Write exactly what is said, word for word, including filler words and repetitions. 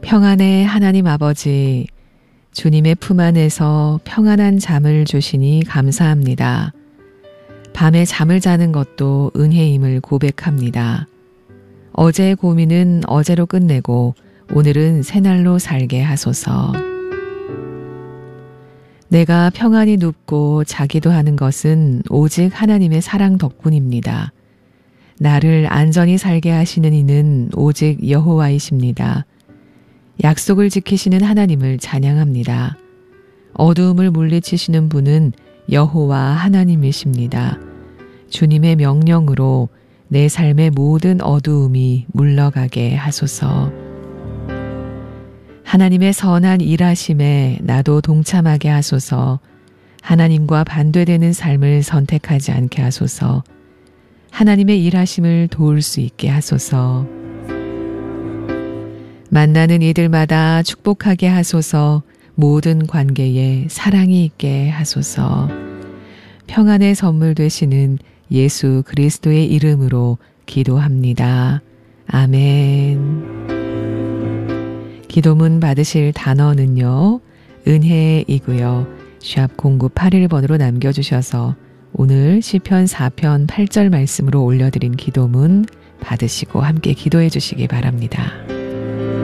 평안의 하나님 아버지, 주님의 품 안에서 평안한 잠을 주시니 감사합니다. 밤에 잠을 자는 것도 은혜임을 고백합니다. 어제의 고민은 어제로 끝내고 오늘은 새날로 살게 하소서. 내가 평안히 눕고 자기도 하는 것은 오직 하나님의 사랑 덕분입니다. 나를 안전히 살게 하시는 이는 오직 여호와이십니다. 약속을 지키시는 하나님을 찬양합니다. 어두움을 물리치시는 분은 여호와 하나님이십니다. 주님의 명령으로 내 삶의 모든 어두움이 물러가게 하소서. 하나님의 선한 일하심에 나도 동참하게 하소서. 하나님과 반대되는 삶을 선택하지 않게 하소서. 하나님의 일하심을 도울 수 있게 하소서. 만나는 이들마다 축복하게 하소서. 모든 관계에 사랑이 있게 하소서. 평안의 선물 되시는 예수 그리스도의 이름으로 기도합니다. 아멘. 기도문 받으실 단어는요, 은혜이고요. 샵 공구팔일 번으로 남겨주셔서 오늘 시편 사 편 팔 절 말씀으로 올려드린 기도문 받으시고 함께 기도해 주시기 바랍니다.